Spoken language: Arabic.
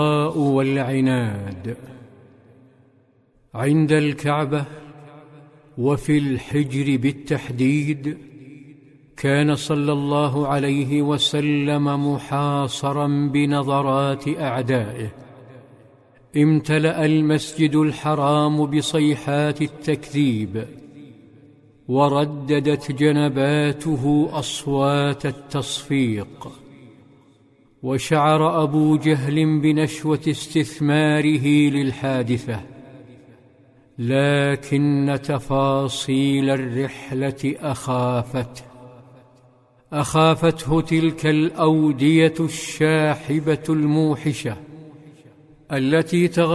والعناد. عند الكعبة وفي الحجر بالتحديد كان صلى الله عليه وسلم محاصرا بنظرات أعدائه. امتلأ المسجد الحرام بصيحات التكذيب، ورددت جنباته أصوات التصفيق، وشعر أبو جهل بنشوة استثماره للحادثة، لكن تفاصيل الرحلة أخافته تلك الأودية الشاحبة الموحشة التي